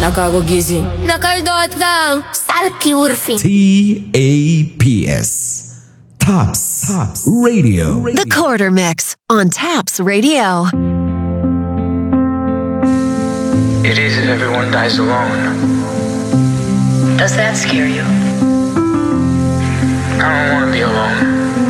Nakagugising. Nakaldot lang. Salky Urfi. TAPS. Tops Radio. The Quarter Mix on Taps Radio. It is if everyone dies alone. Does that scare you? I don't want to be alone.